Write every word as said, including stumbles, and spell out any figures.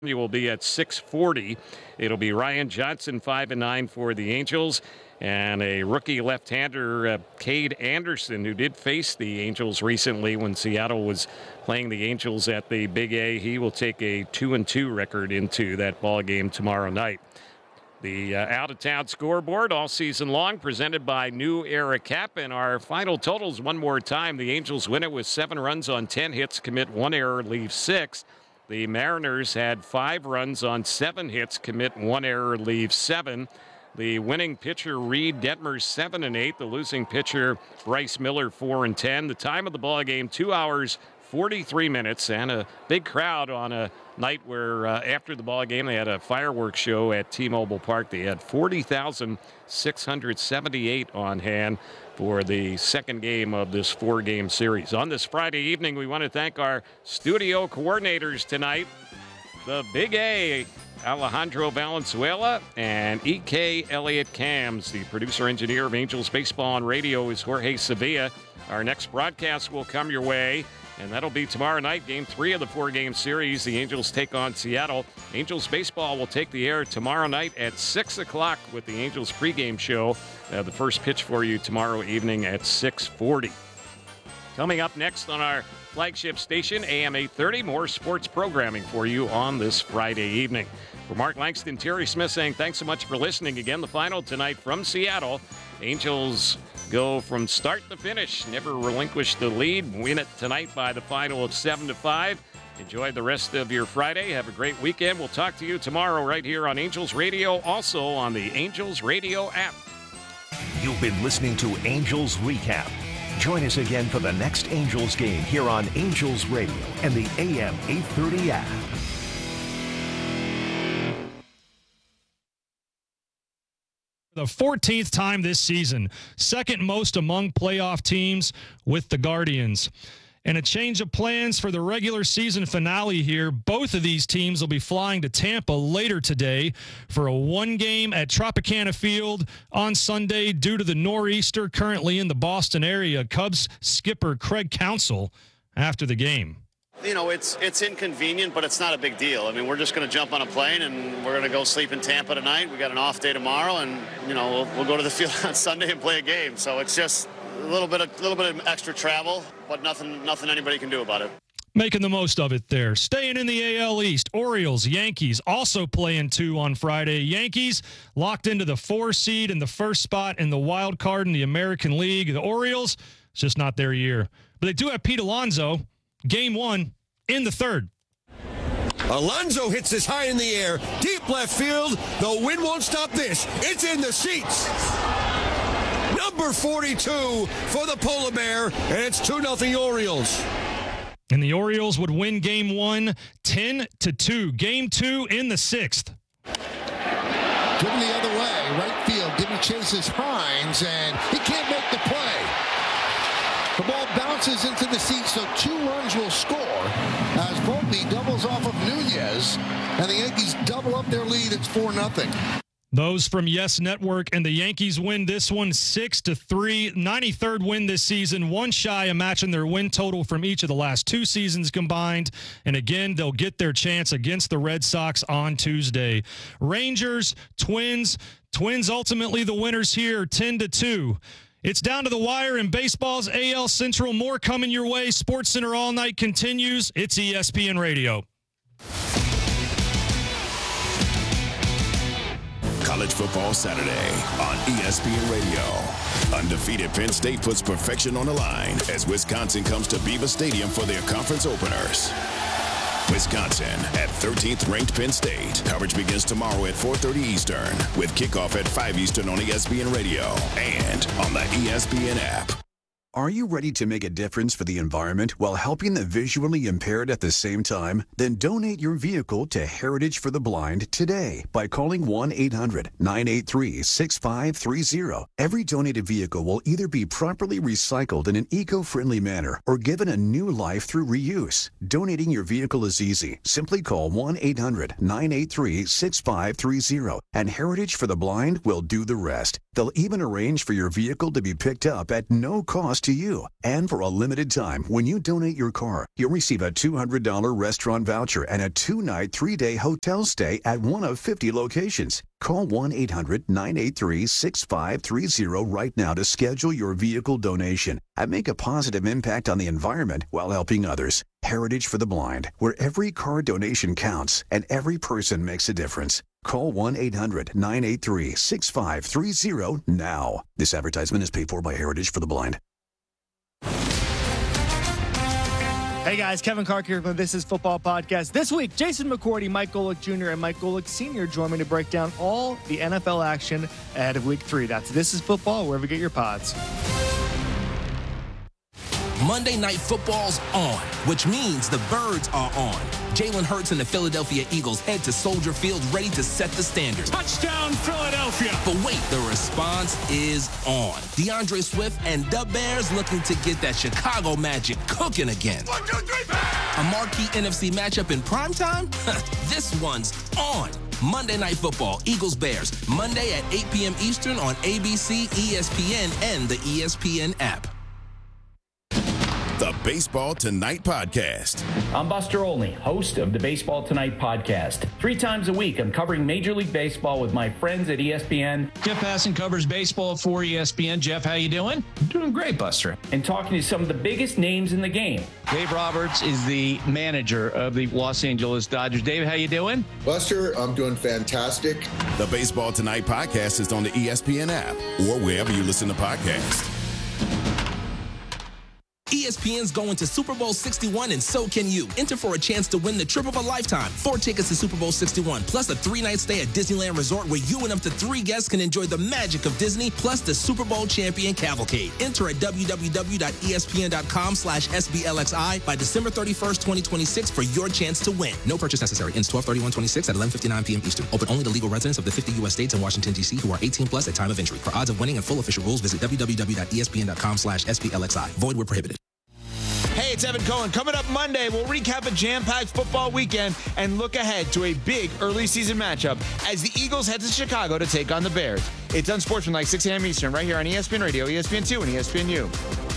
will be at six forty. It'll be Ryan Johnson, five and nine for the Angels, and a rookie left-hander, uh, Cade Anderson, who did face the Angels recently when Seattle was playing the Angels at the Big A. He will take a two and two record into that ball game tomorrow night. The uh, out-of-town scoreboard all season long, presented by New Era Cap. And our final totals one more time. The Angels win it with seven runs on ten hits, commit one error, leave six. The Mariners had five runs on seven hits, commit one error, leave seven. The winning pitcher, Reed Detmers, seven and eight. The losing pitcher, Bryce Miller, four and ten. The time of the ball game, two hours, forty-three minutes, and a big crowd on a night where uh, after the ball game they had a fireworks show at T-Mobile Park. They had forty thousand six hundred seventy-eight on hand for the second game of this four-game series. On this Friday evening, we want to thank our studio coordinators tonight, the Big A, Alejandro Valenzuela, and E K Elliott Cams. The producer-engineer of Angels Baseball and Radio is Jorge Sevilla. Our next broadcast will come your way, and that'll be tomorrow night, game three of the four-game series. The Angels take on Seattle. Angels baseball will take the air tomorrow night at six o'clock with the Angels pregame show. Uh, the first pitch for you tomorrow evening at six forty. Coming up next on our flagship station, A M eight thirty, more sports programming for you on this Friday evening. For Mark Langston, Terry Smith saying thanks so much for listening. Again, the final tonight from Seattle. Angels go from start to finish, never relinquish the lead, win it tonight by the final of seven to five. Enjoy the rest of your Friday. Have a great weekend. We'll talk to you tomorrow right here on Angels Radio, also on the Angels Radio app. You've been listening to Angels Recap. Join us again for the next Angels game here on Angels Radio and the A M eight thirty app. The fourteenth time this season, second most among playoff teams with the Guardians. And a change of plans for the regular season finale here. Both of these teams will be flying to Tampa later today for a one game at Tropicana Field on Sunday due to the nor'easter currently in the Boston area. Cubs skipper Craig Counsell after the game. You know, it's it's inconvenient, but it's not a big deal. I mean, we're just going to jump on a plane and we're going to go sleep in Tampa tonight. We got an off day tomorrow, and you know, we'll, we'll go to the field on Sunday and play a game. So it's just a little bit of little bit of extra travel, but nothing nothing anybody can do about it. Making the most of it there. Staying in the A L East, Orioles, Yankees also playing two on Friday. Yankees locked into the four seed and the first spot in the wild card in the American League. The Orioles, it's just not their year. But they do have Pete Alonso. Game one in the third. Alonso hits this high in the air, deep left field. The wind won't stop this. It's in the seats. Number forty-two for the Polar Bear, and it's two nothing Orioles. And the Orioles would win game one, ten to two. Game two in the sixth. Driven the other way, right field. Giving chases Hines, and he can't make the play. The ball bounces into the seats, so two runs will score as Volpe doubles off of Nunez, and the Yankees double up their lead. It's four nothing. Those from Yes Network, and the Yankees win this one six to three. ninety-third win this season, one shy of matching their win total from each of the last two seasons combined. And again, they'll get their chance against the Red Sox on Tuesday. Rangers, Twins, Twins ultimately the winners here, ten to two. It's down to the wire in baseball's A L Central. More coming your way. Sports Center All Night continues. It's E S P N Radio. College Football Saturday on E S P N Radio. Undefeated Penn State puts perfection on the line as Wisconsin comes to Beaver Stadium for their conference openers. Wisconsin at thirteenth ranked Penn State. Coverage begins tomorrow at four thirty Eastern with kickoff at five Eastern on E S P N Radio and on the E S P N app. Are you ready to make a difference for the environment while helping the visually impaired at the same time? Then donate your vehicle to Heritage for the Blind today by calling one eight hundred nine eight three six five three zero. Every donated vehicle will either be properly recycled in an eco-friendly manner or given a new life through reuse. Donating your vehicle is easy. Simply call one eight hundred nine eight three six five three zero and Heritage for the Blind will do the rest. They'll even arrange for your vehicle to be picked up at no cost close to you. And for a limited time, when you donate your car, you'll receive a two hundred dollars restaurant voucher and a two-night, three-day hotel stay at one of fifty locations. Call one eight hundred nine eight three six five three zero right now to schedule your vehicle donation and make a positive impact on the environment while helping others. Heritage for the Blind, where every car donation counts and every person makes a difference. Call one eight hundred nine eight three six five three zero now. This advertisement is paid for by Heritage for the Blind. Hey guys, Kevin Clark here from This Is Football Podcast. This week, Jason McCourty, Mike Golick Junior, and Mike Golick Senior join me to break down all the N F L action ahead of Week three. That's This Is Football, wherever you get your pods. Monday Night Football's on, which means the Birds are on. Jalen Hurts and the Philadelphia Eagles head to Soldier Field ready to set the standard. Touchdown, Philadelphia! But wait, the response is on. DeAndre Swift and the Bears looking to get that Chicago magic cooking again. One, two, three, Bears! A marquee N F C matchup in primetime? This one's on. Monday Night Football, Eagles-Bears, Monday at eight p.m. Eastern on A B C, E S P N, and the E S P N app. The Baseball Tonight Podcast. I'm Buster Olney, host of the Baseball Tonight Podcast. Three times a week, I'm covering Major League Baseball with my friends at E S P N. Jeff Passan covers baseball for E S P N. Jeff, how you doing? I'm doing great, Buster. And talking to some of the biggest names in the game. Dave Roberts is the manager of the Los Angeles Dodgers. Dave, how you doing? Buster, I'm doing fantastic. The Baseball Tonight Podcast is on the E S P N app or wherever you listen to podcasts. E S P N's going to Super Bowl sixty-one, and so can you. Enter for a chance to win the trip of a lifetime. Four tickets to Super Bowl sixty-one, plus a three-night stay at Disneyland Resort where you and up to three guests can enjoy the magic of Disney, plus the Super Bowl champion cavalcade. Enter at www.espn.com slash SBLXI by December thirty-first, twenty twenty-six for your chance to win. No purchase necessary. Ends twelve thirty-one twenty-six at eleven fifty-nine p.m. Eastern. Open only to legal residents of the fifty U S states and Washington, D C who are eighteen plus at time of entry. For odds of winning and full official rules, visit www.espn.com slash SBLXI. Void where prohibited. Hey, it's Evan Cohen. Coming up Monday, we'll recap a jam-packed football weekend and look ahead to a big early season matchup as the Eagles head to Chicago to take on the Bears. It's Unsportsmanlike, six a.m. Eastern, right here on E S P N Radio, E S P N two, and E S P N U.